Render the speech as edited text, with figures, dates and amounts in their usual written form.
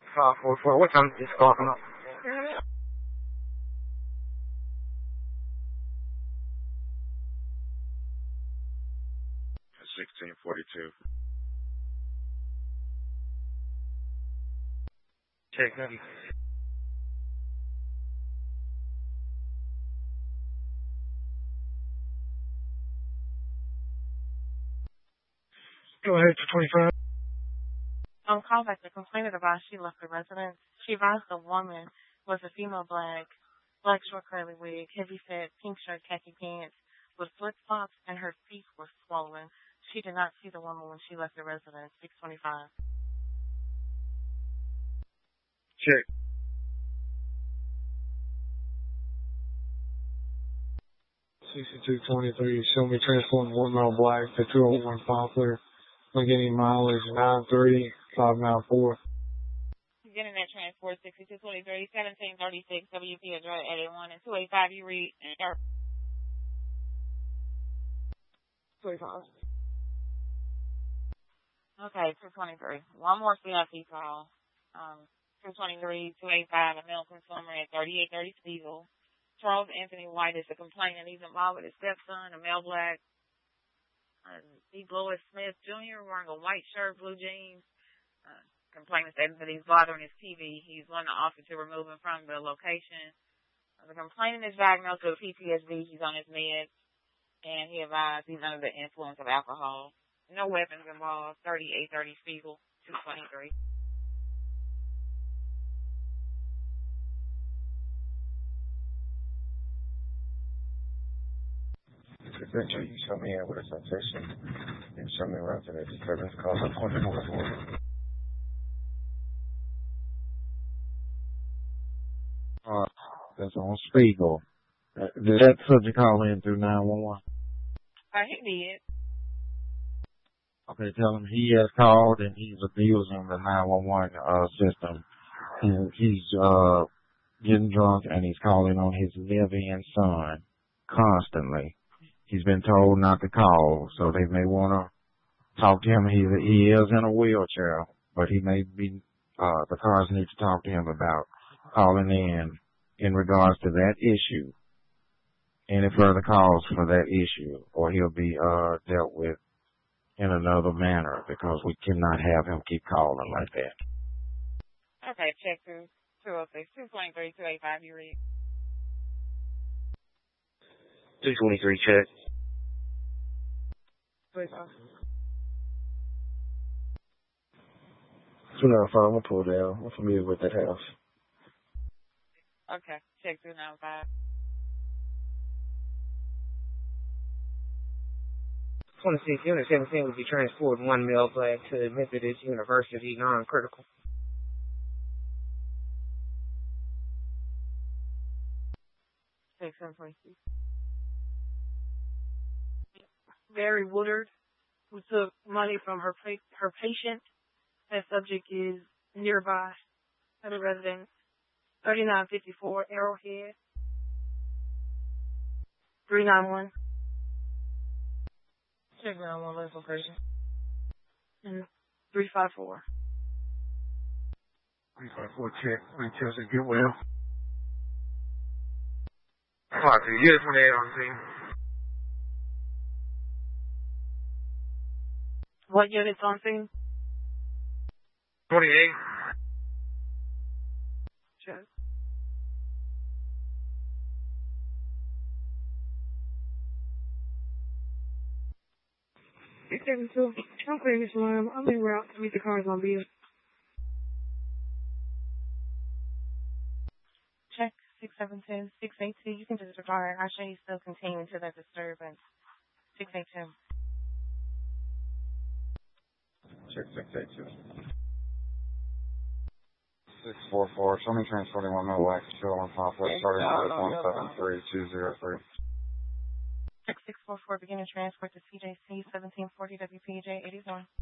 544. What time is this call coming up? 1642. Check that. Go ahead to 25. On callback, the complainant advised she left the residence. She advised the woman was a female black short curly wig, heavy set, pink shirt, khaki pants, with flip-flops, and her feet were swollen. She did not see the woman when she left the residence. 625. Check. 6223, show me transporting 1 mile black to 201 Poplar. I'm getting mileage 93594. Getting that transport 6223, 1736, WP address 881 and 285. You read and 25. Okay, 223. One more CIP call. 223, 285, a male consumer at 3830 Spiegel. Charles Anthony White is the complainant. He's involved with his stepson, a male black. D. Lois Smith Jr. wearing a white shirt, blue jeans. Complainant stated that he's bothering his TV. He's wanting the officer to remove him from the location. The complainant is diagnosed with PTSD. He's on his meds. And he advised he's under the influence of alcohol. No weapons involved. 3830 Spiegel, 223. Victor, you show me with a sensation and show me around to the disturbance cause of 144. That's on Spiegel. Did that subject call in through 911? He did. Okay, tell him he has called and he's abusing the 911 system. And he's getting drunk and he's calling on his live-in son constantly. He's been told not to call, so they may want to talk to him. He is in a wheelchair, but he may be, the cars need to talk to him about calling in regards to that issue. Any further calls for that issue, or he'll be dealt with in another manner because we cannot have him keep calling like that. Okay, check through 206, 223, 285, you read. 223, check. 295, I'm gonna pull down. I'm familiar with that house. Okay, check 295. 26, Unit 17 will be transporting 1 male black to Methodist University, non-critical. Barry Woodard, who took money from her patient. That subject is nearby at a residence. 3954 Arrowhead. 391. Check 911 location. And 354. 354, check. Manchester, get well. 52, unit 28 on scene. What unit's on scene? 28. Check. It's 72. I'm clearing this line. I'm en route to meet the cars on Bill. Check 672, 682. You can disregard. I'll show you still continuing to that disturbance. 682. Check 682. 644, show me transporting 1 mile black to 201 Poplar, starting at 173203. Check 644, beginning transport to CJC 1740 WPJ 81.